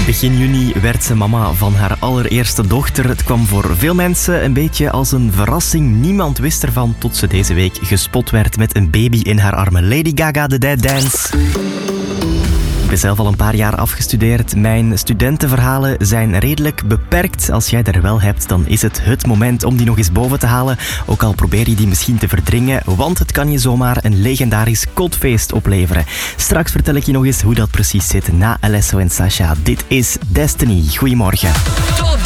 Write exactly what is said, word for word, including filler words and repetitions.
Begin juni werd ze mama van haar allereerste dochter. Het kwam voor veel mensen een beetje als een verrassing. Niemand wist ervan tot ze deze week gespot werd met een baby in haar armen. Lady Gaga, de Dead Dance. Ik ben zelf al een paar jaar afgestudeerd. Mijn studentenverhalen zijn redelijk beperkt. Als jij er wel hebt, dan is het het moment om die nog eens boven te halen. Ook al probeer je die misschien te verdringen, want het kan je zomaar een legendarisch kotfeest opleveren. Straks vertel ik je nog eens hoe dat precies zit na Alesso en Sasha. Dit is Destiny. Goedemorgen.